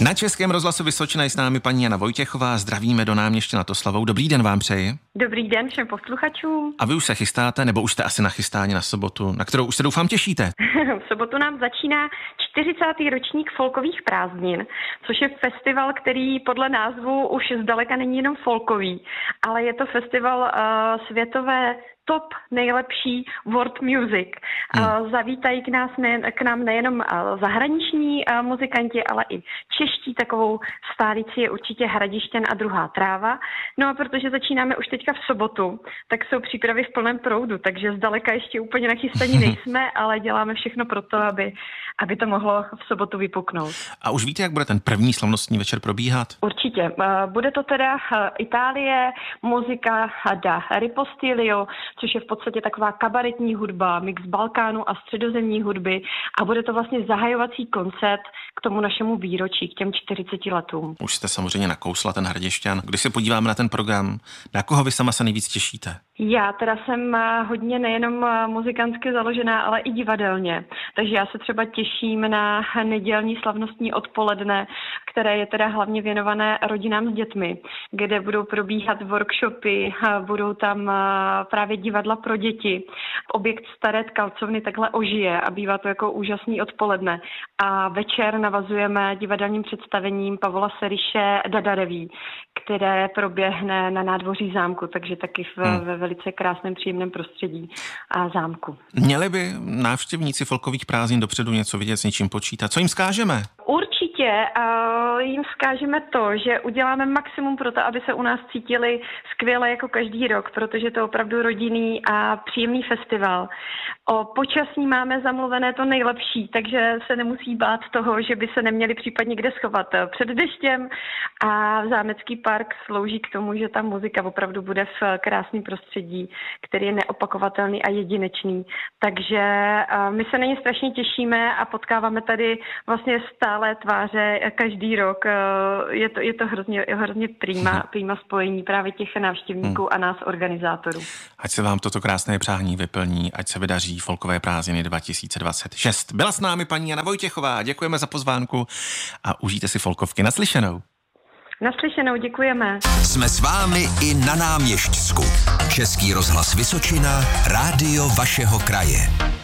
Na Českém rozhlasu Vysočina je s námi paní Jana Vojtěchová. Zdravíme do Náměště nad Oslavou. Dobrý den vám přeji. Dobrý den všem posluchačům. A vy už se chystáte, nebo už jste asi nachystáni na sobotu, na kterou už se doufám těšíte? V sobotu nám začíná 40. ročník folkových prázdnin, což je festival, který podle názvu už zdaleka není jenom folkový, ale je to festival světové top nejlepší world music. Zavítají k nám nejenom zahraniční muzikanti, ale i čeští. Takovou stálici je určitě Hradišťan a Druhá tráva. No a protože začínáme už teďka v sobotu, tak jsou přípravy v plném proudu, takže zdaleka ještě úplně nachystaní nejsme, ale děláme všechno pro to, aby to mohlo v sobotu vypuknout. A už víte, jak bude ten první slavnostní večer probíhat? Určitě. Bude to teda Itálie, muzika da Ripostilio, což je v podstatě taková kabaretní hudba, mix Balkánu a středozemní hudby, a bude to vlastně zahajovací koncert k tomu našemu výročí, k těm 40 letům. Už jste samozřejmě nakousla ten Hradišťan. Když se podíváme na ten program, na koho vy sama se nejvíc těšíte? Já teda jsem hodně nejenom muzikantsky založená, ale i divadelně. Takže já se třeba těším na nedělní slavnostní odpoledne, které je teda hlavně věnované rodinám s dětmi, kde budou probíhat workshopy, budou tam právě divadla pro děti. Objekt Staré Tkalcovny takhle ožije a bývá to jako úžasný odpoledne. A večer navazujeme divadelním představením Pavola Seriše Dadareví, které proběhne na nádvoří zámku, takže taky ve velice krásném, příjemném prostředí a zámku. Měli by návštěvníci folkových prázdnin dopředu něco vidět, s něčím počítat? Co jim vzkážeme? Určitě jim vzkážeme to, že uděláme maximum pro to, aby se u nás cítili skvěle jako každý rok, protože to je opravdu rodinný a příjemný festival. O počasí máme zamluvené to nejlepší, takže se nemusí bát toho, že by se neměli případně kde schovat před deštěm, a Zámecký park slouží k tomu, že ta muzika opravdu bude v krásném prostředí, který je neopakovatelný a jedinečný. Takže my se na ně strašně těšíme a potkáváme tady vlastně stále tváře každý rok. Je to hrozně prima spojení právě těch návštěvníků a nás organizátorů. Ať se vám toto krásné přání vyplní, ať se vydaří folkové prázdniny 2026. Byla s námi paní Jana Vojtěchová, děkujeme za pozvánku a užijte si folkovky. Naslyšenou. Naslyšenou, děkujeme. Jsme s vámi i na Náměšťsku. Český rozhlas Vysočina, rádio vašeho kraje.